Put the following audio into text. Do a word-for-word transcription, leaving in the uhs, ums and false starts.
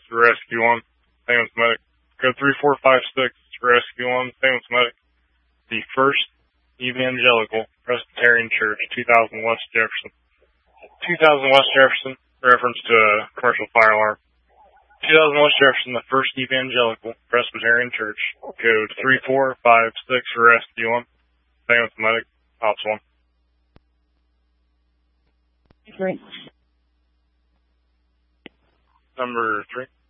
Rescue one. Stay with medic. Code three four five six, Rescue one. Stay with medic. The First Evangelical Presbyterian Church, two thousand West Jefferson. two thousand West Jefferson, reference to a commercial fire alarm. two thousand West Jefferson, the First Evangelical Presbyterian Church, code three four five six, Rescue one. Stay with medic. Ops one. Great. Number three.